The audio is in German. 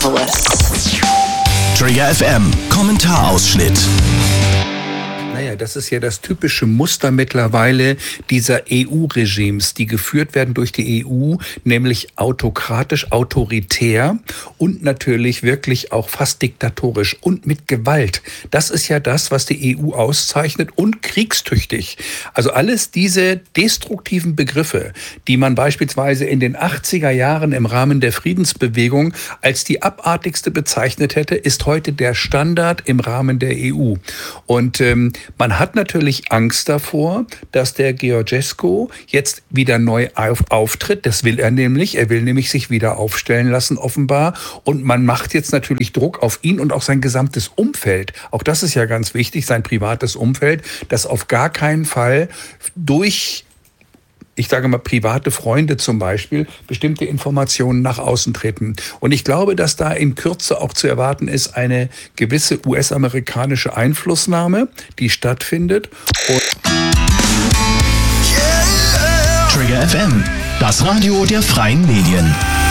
Marvelous. Trigger FM, Kommentarausschnitt. Naja, das ist ja das typische Muster mittlerweile dieser EU-Regimes, die geführt werden durch die EU, nämlich autokratisch, autoritär und natürlich wirklich auch fast diktatorisch und mit Gewalt. Das ist ja das, was die EU auszeichnet, und kriegstüchtig. Also alles diese destruktiven Begriffe, die man beispielsweise in den 80er Jahren im Rahmen der Friedensbewegung als die abartigste bezeichnet hätte, ist heute der Standard im Rahmen der EU. Und man hat natürlich Angst davor, dass der Georgescu jetzt wieder neu auftritt. Das will er nämlich. Er will nämlich sich wieder aufstellen lassen, offenbar. Und man macht jetzt natürlich Druck auf ihn und auch sein gesamtes Umfeld. Auch das ist ja ganz wichtig, sein privates Umfeld, das auf gar keinen Fall durch, ich sage mal, private Freunde zum Beispiel, bestimmte Informationen nach außen treten. Und ich glaube, dass da in Kürze auch zu erwarten ist eine gewisse US-amerikanische Einflussnahme, die stattfindet. Trigger FM, das Radio der freien Medien.